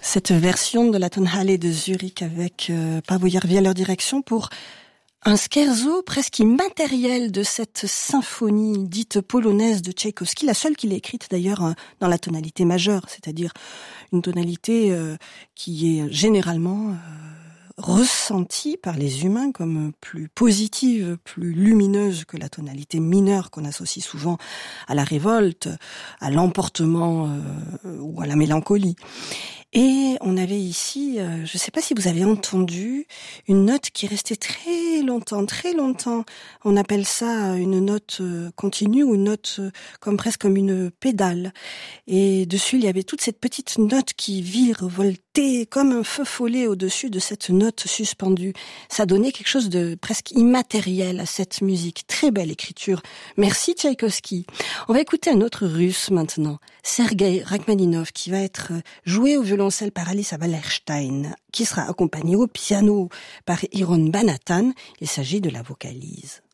Cette version de la Tonhalle de Zurich avec Paavo Järvi à leur direction pour un scherzo presque immatériel de cette symphonie dite polonaise de Tchaïkovski, la seule qu'il ait écrite d'ailleurs dans la tonalité majeure, c'est-à-dire une tonalité qui est généralement ressentie par les humains comme plus positive, plus lumineuse que la tonalité mineure qu'on associe souvent à la révolte, à l'emportement ou à la mélancolie. Et on avait ici, je ne sais pas si vous avez entendu, une note qui restait très longtemps. On appelle ça une note continue ou une note presque comme une pédale. Et dessus, il y avait toute cette petite note qui virevoltait comme un feu follet au-dessus de cette note suspendue. Ça donnait quelque chose de presque immatériel à cette musique. Très belle écriture. Merci Tchaïkovski. On va écouter un autre russe maintenant, Sergei Rachmaninov, qui va être joué au violoncelle par Alissa Wallerstein, qui sera accompagné au piano par Iron Banatan. Il s'agit de la vocalise.